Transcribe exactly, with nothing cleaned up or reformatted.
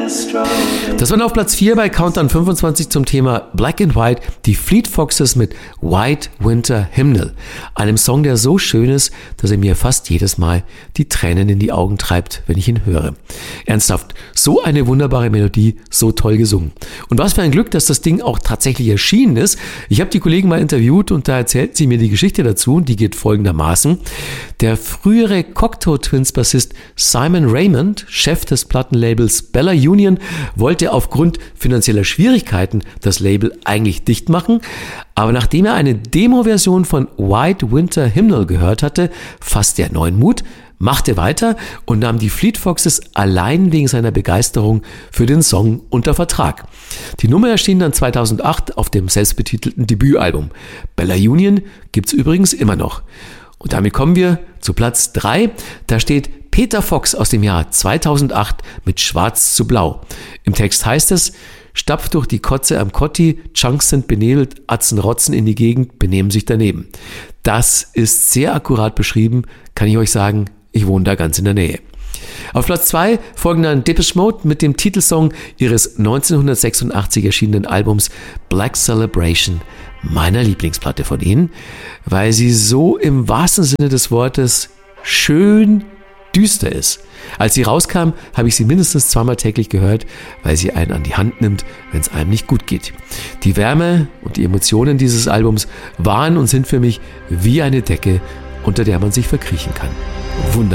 Das waren auf Platz vier bei Countdown fünfundzwanzig zum Thema Black and White, die Fleet Foxes mit White Winter Hymnal. Einem Song, der so schön ist, dass er mir fast jedes Mal die Tränen in die Augen treibt, wenn ich ihn höre. Ernsthaft, so eine wunderbare Melodie, so toll gesungen. Und was für ein Glück, dass das Ding auch tatsächlich erschienen ist. Ich habe die Kollegen mal interviewt und da erzählt sie mir die Geschichte dazu und die geht folgendermaßen. Der frühere Cocteau Twins Bassist Simon Raymond, Chef des Plattenlabels Bella Union, wollte aufgrund finanzieller Schwierigkeiten das Label eigentlich dicht machen, aber nachdem er eine Demo-Version von White Winter Hymnal gehört hatte, fasste er neuen Mut, machte weiter und nahm die Fleet Foxes allein wegen seiner Begeisterung für den Song unter Vertrag. Die Nummer erschien dann zweitausendacht auf dem selbstbetitelten Debütalbum. Bella Union gibt's übrigens immer noch. Und damit kommen wir zu Platz drei. Da steht Peter Fox aus dem Jahr zweitausendacht mit Schwarz zu Blau. Im Text heißt es: Stapft durch die Kotze am Kotti, Chunks sind benebelt, Atzen rotzen in die Gegend, benehmen sich daneben. Das ist sehr akkurat beschrieben, kann ich euch sagen, ich wohne da ganz in der Nähe. Auf Platz zwei folgen dann Depeche Mode mit dem Titelsong ihres neunzehnhundertsechsundachtzig erschienenen Albums Black Celebration, meiner Lieblingsplatte von ihnen, weil sie so im wahrsten Sinne des Wortes schön düster ist. Als sie rauskam, habe ich sie mindestens zweimal täglich gehört, weil sie einen an die Hand nimmt, wenn es einem nicht gut geht. Die Wärme und die Emotionen dieses Albums waren und sind für mich wie eine Decke, unter der man sich verkriechen kann. Wunderbar.